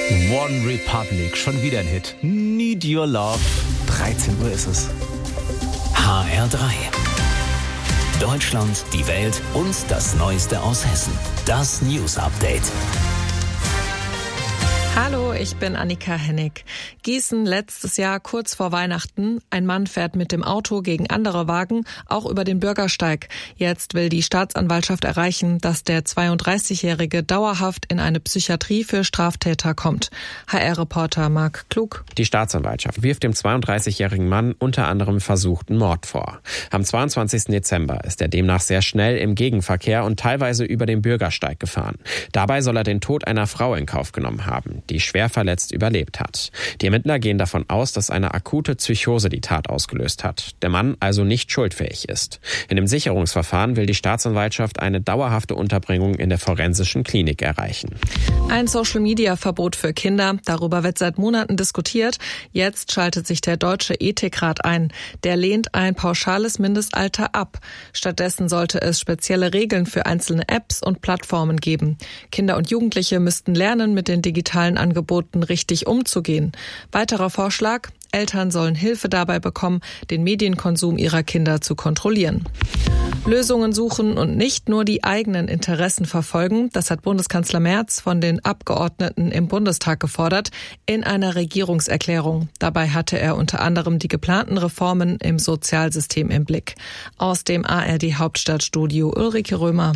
One Republic, schon wieder ein Hit. Need Your Love. 13 Uhr ist es. HR3. Deutschland, die Welt und das Neueste aus Hessen. Das News Update. Hallo, ich bin Annika Hennig. Gießen letztes Jahr kurz vor Weihnachten. Ein Mann fährt mit dem Auto gegen andere Wagen, auch über den Bürgersteig. Jetzt will die Staatsanwaltschaft erreichen, dass der 32-Jährige dauerhaft in eine Psychiatrie für Straftäter kommt. HR-Reporter Marc Klug. Die Staatsanwaltschaft wirft dem 32-jährigen Mann unter anderem versuchten Mord vor. Am 22. Dezember ist er demnach sehr schnell im Gegenverkehr und teilweise über den Bürgersteig gefahren. Dabei soll er den Tod einer Frau in Kauf genommen haben, die schwer verletzt überlebt hat. Die Ermittler gehen davon aus, dass eine akute Psychose die Tat ausgelöst hat. Der Mann also nicht schuldfähig ist. In dem Sicherungsverfahren will die Staatsanwaltschaft eine dauerhafte Unterbringung in der forensischen Klinik erreichen. Ein Social-Media-Verbot für Kinder, darüber wird seit Monaten diskutiert. Jetzt schaltet sich der Deutsche Ethikrat ein. Der lehnt ein pauschales Mindestalter ab. Stattdessen sollte es spezielle Regeln für einzelne Apps und Plattformen geben. Kinder und Jugendliche müssten lernen, mit den digitalen Angeboten richtig umzugehen. Weiterer Vorschlag: Eltern sollen Hilfe dabei bekommen, den Medienkonsum ihrer Kinder zu kontrollieren. Lösungen suchen und nicht nur die eigenen Interessen verfolgen, das hat Bundeskanzler Merz von den Abgeordneten im Bundestag gefordert, in einer Regierungserklärung. Dabei hatte er unter anderem die geplanten Reformen im Sozialsystem im Blick. Aus dem ARD-Hauptstadtstudio Ulrike Römer.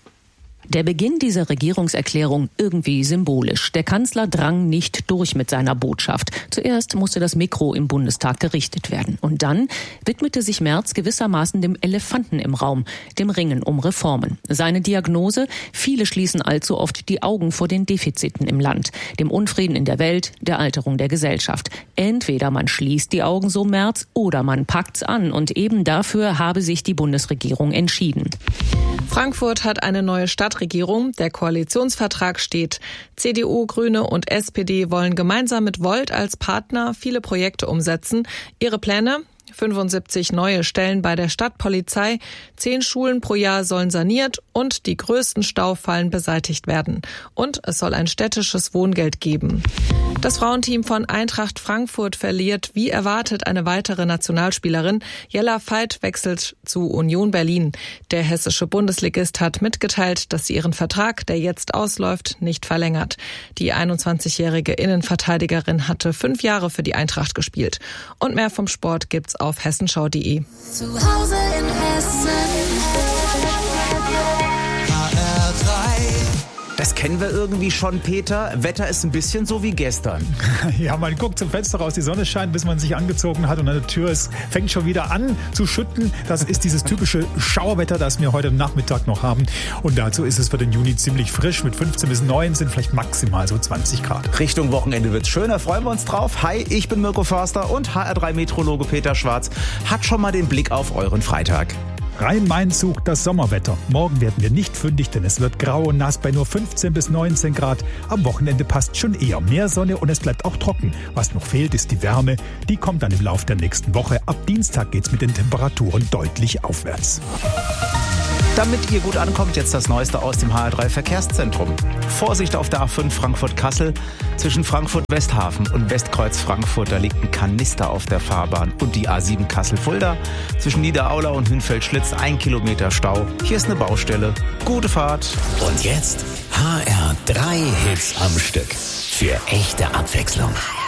Der Beginn dieser Regierungserklärung irgendwie symbolisch. Der Kanzler drang nicht durch mit seiner Botschaft. Zuerst musste das Mikro im Bundestag gerichtet werden. Und dann widmete sich Merz gewissermaßen dem Elefanten im Raum, dem Ringen um Reformen. Seine Diagnose: Viele schließen allzu oft die Augen vor den Defiziten im Land, dem Unfrieden in der Welt, der Alterung der Gesellschaft. Entweder man schließt die Augen, so Merz, oder man packt's an. Und eben dafür habe sich die Bundesregierung entschieden. Frankfurt hat eine neue Stadtregierung. Der Koalitionsvertrag steht. CDU, Grüne und SPD wollen gemeinsam mit Volt als Partner viele Projekte umsetzen. Ihre Pläne: 75 neue Stellen bei der Stadtpolizei, 10 Schulen pro Jahr sollen saniert und die größten Staufallen beseitigt werden. Und es soll ein städtisches Wohngeld geben. Das Frauenteam von Eintracht Frankfurt verliert wie erwartet eine weitere Nationalspielerin. Jella Veit wechselt zu Union Berlin. Der hessische Bundesligist hat mitgeteilt, dass sie ihren Vertrag, der jetzt ausläuft, nicht verlängert. Die 21-jährige Innenverteidigerin hatte 5 Jahre für die Eintracht gespielt. Und mehr vom Sport gibt's auf hessenschau.de. Zu Hause in Hessen. Das kennen wir irgendwie schon, Peter. Wetter ist ein bisschen so wie gestern. Ja, man guckt zum Fenster raus, die Sonne scheint, bis man sich angezogen hat und an der Tür fängt schon wieder an zu schütten. Das ist dieses typische Schauerwetter, das wir heute Nachmittag noch haben. Und dazu ist es für den Juni ziemlich frisch mit 15 bis 19, vielleicht maximal so 20 Grad. Richtung Wochenende wird's schöner, freuen wir uns drauf. Hi, ich bin Mirko Förster und HR3-Meteorologe Peter Schwarz hat schon mal den Blick auf euren Freitag. Rhein-Main sucht das Sommerwetter. Morgen werden wir nicht fündig, denn es wird grau und nass bei nur 15 bis 19 Grad. Am Wochenende passt schon eher mehr Sonne und es bleibt auch trocken. Was noch fehlt, ist die Wärme. Die kommt dann im Laufe der nächsten Woche. Ab Dienstag geht's mit den Temperaturen deutlich aufwärts. Damit ihr gut ankommt, jetzt das Neueste aus dem HR3 Verkehrszentrum. Vorsicht auf der A5 Frankfurt-Kassel. Zwischen Frankfurt-Westhafen und Westkreuz Frankfurt, da liegt ein Kanister auf der Fahrbahn. Und die A7 Kassel-Fulda. Zwischen Niederaula und Hünfeld-Schlitz 1 Kilometer Stau. Hier ist eine Baustelle. Gute Fahrt. Und jetzt HR3 Hits am Stück. Für echte Abwechslung.